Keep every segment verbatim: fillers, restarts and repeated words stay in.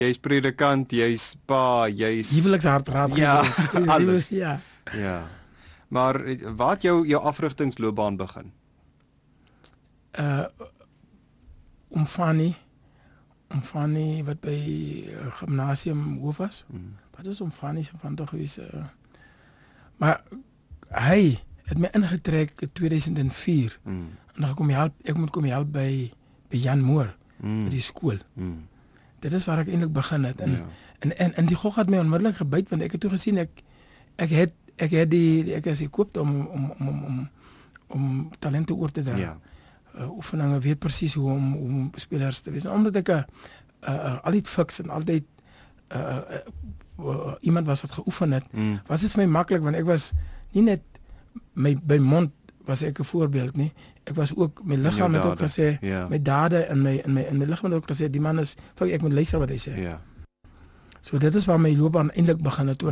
jy's predikant, jy's pa, jy's huwelikshartraad ja, gewees. alles. Ja. Ja. Maar waar het jou jou afrigtingsloopbaan begin? Uh om Fanny, om Fanny wat by uh, gimnasium hoof was. Hmm. Wat is om Fanny se van tog gewees? Uh, maar hy het my ingetrek in tweeduisend vier. Hmm. En dan kom jy help, ek moet kom help by by Jan Moore hmm. by die skool. Hmm. Dit is waar ek eintlik begin het en, ja. en en en die gog het my onmiddellik gebyt want ek het toe gesien ek ek het ek het die ek is gekoop om om om om om, om talente oor te dra. Ja. Uh, oefeninge weet presies hoe om om spelers te wees. Omdat ek 'n uh, uh, altyd fiks en altyd uh, uh, uh, iemand was wat geoefen het, mm. was dit vir my maklik want ek was nie net my by mond was ek 'n voorbeeld nie. Ek was ook my liggaam het ook gesê, yeah. my dade en my in my in my liggaam het ook gesê die man is fuck ek moet luister wat hy sê. Ja. Yeah. So dit is waar my loopbaan eintlik begin het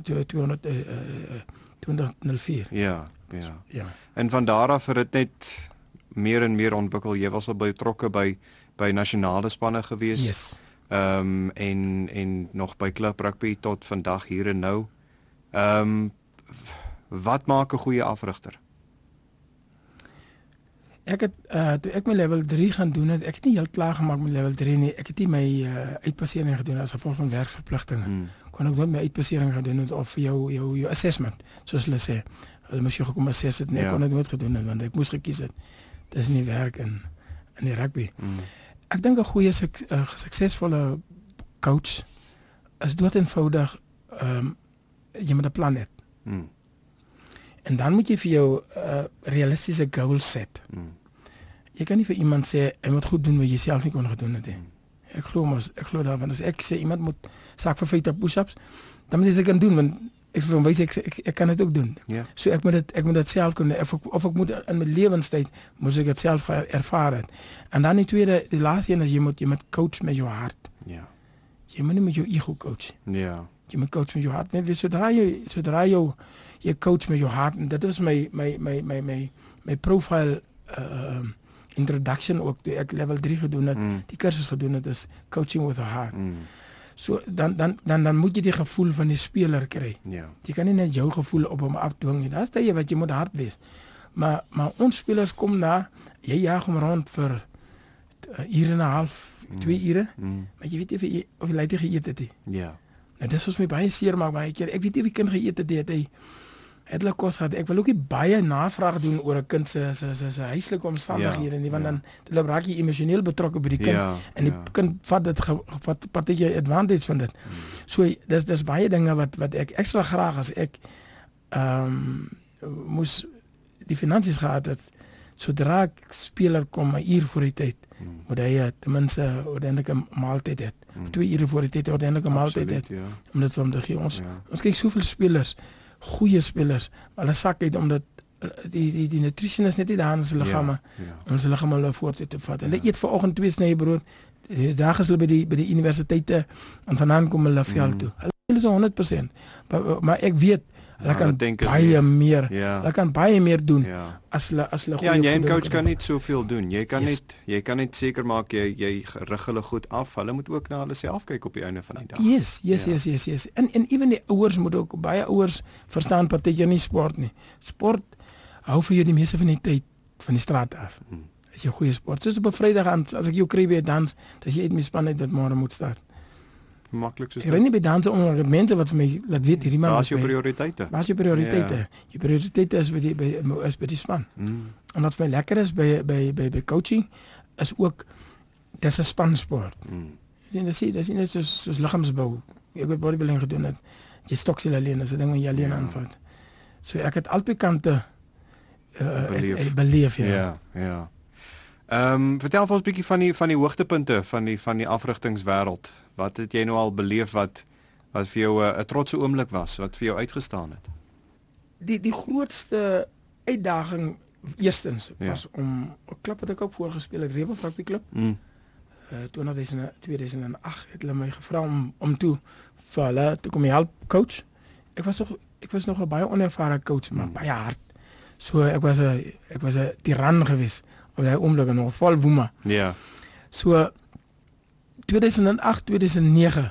twintig nul vier. Ja, ja. Ja. En van daar af het dit net meer en meer ontwikkel. Jy was al betrokke by by nasionale spanne gewees. Yes. Ehm um, en en nog by klub rugby tot vandag hier en nou. Ehm um, wat maak 'n goeie afrigter? Ek het uh, toe ek my level drie gaan doen het, ek het nie heel klaar gemaak met level drie nie. Ek het nie my uh, uitpassering gedoen as gevolg van werkverpligtinge. Hmm. Kon ek nooit my uitpassering gedoen het of jou jou jou assessment, soos hulle sê. Hulle moes jou gekom assess het, nee, ja. Ek kon dit nooit gedoen het want ek moes gekies het. Dis nie werk in in die rugby. Mm. Ek dink 'n goeie suk, uh, suksesvolle coach is dood eenvoudig ehm um, jy moet 'n plan hê. Mm. En dan moet jy vir jou 'n uh, realistiese goal set. Mm. Jy kan nie vir iemand sê jy moet goed doen wat jy self nie kon gedoen het nie. Mm. Ek glo mos ek glo daarvan as ek sê iemand moet sak vir vyftig push-ups, dan moet jy dit kan doen want ek vir hom wys ek, ek ek kan dit ook doen. Yeah. So ek moet dit ek moet dit self kon of ek, of ek moet in my lewenstyd moet ek dit self ervaar het. En dan die tweede die laaste een is jy moet jy moet coach met jou hart. Ja. Yeah. Jy moet nie met jou ego coach. Ja. Yeah. Jy moet coach met jou hart. Net sodra jy sodra jy jy coach met jou hart en dit is my my my my my my profile uh, introduction ook toe ek level drie gedoen het, mm. die kursus gedoen het is coaching with a heart. Mm. So dan dan dan dan moet jy die gevoel van die speler kry. Ja. Jy kan nie net jou gevoel op hom afdwing nie. Dis dit wat jy moet hard wees. Maar maar ons spelers kom na, jy jaag hom rond vir uh, ure en 'n half, mm. twee ure. Mm. Maar jy weet nie of jy laat geëet het nie. Ja. Nou dis ons my baie seer maak baie keer. Ek weet nie of die kind geëet het het hy het hulle kos gehad. Ek wil ook nie baie navraag doen oor 'n kind se se se se huislike omstandighede nie, want ja. dan dan raak jy emosioneel betrokke by die kind ja, en die ja. kind vat dit vat partytjie advantage van dit. Hmm. So dis dis baie dinge wat wat ek ekstra graag as ek ehm um, moes die finansies gehad het sodra ek speler kom 'n uur voor die tyd. Hmm. Moet hy ten minste ordentlike maaltyd het. Hmm. Twee ure voor die tyd ordentlike maaltyd het. Ja. Om dit vir hom te gee. Ons ja. ons kyk soveel spelers goeie spelers, maar hulle sak uit omdat die die die nutrition is net nie daar in hulle liggame. Ja, ja. Om hulle liggame hulle voort te vat. Hulle ja. eet vanoggend twee snye brood. Die dag is hulle by die by die universiteite en vanaand kom hulle veld mm. toe. Hulle is honderd persent. Maar, maar ek weet hulle kan baie meer. Ja. Hulle kan baie meer doen ja. as hulle as hulle goeie. Ja, en jy coach kan nie soveel doen. Jy kan yes. net jy kan net seker maak jy jy rig hulle goed af. Hulle moet ook na hulle self kyk op die einde van die dag. Yes, yes, ja. yes, yes, yes. En en ewen die ouers moet ook baie ouers verstaan partykeer nie sport nie. Sport hou vir jou die meeste van die tyd van die straat af. Hmm. As jy goeie sport. Soos op 'n Vrydag aand as ek jou kry by 'n dans, dat jy uit my span uit dat môre moet start. Maklik soos dit. Ek ry nie by danse onder mense wat vir my laat weet hierdie man is jou prioriteite. Wat is jou prioriteite? Ja. Jou prioriteite is by die by is by die span. Mm. En wat vir my lekker is by by by by coaching is ook dis 'n spansport. Mm. En dis dis is net soos soos liggaamsbou. Ek het bodybuilding gedoen het. Jy stok stil alleen, as 'n ding wat jy alleen ja. aanvat. So ek het albei kante uh, beleef. beleef ja. Ja, ja. Ehm um, vertel vir ons 'n bietjie van die van die hoogtepunte van die van die afrigtingswêreld. Wat het jy nou al beleef wat wat vir jou 'n uh, trotse oomblik was, wat vir jou uitgestaan het? Die die grootste uitdaging eerstens ja. was om 'n klub wat ek ook voorgespeel het, Rebel Rugby Club. Mm. Uh, tweeduisend agt het hulle my gevra om om toe vir hulle te kom help coach. Ek was nog ek was nog 'n baie onervare coach, maar mm. baie hard. So ek was 'n ek was 'n tiran geweest op daai oomblik nog vol woema. Ja. So tweeduisend agt, tweeduisend nege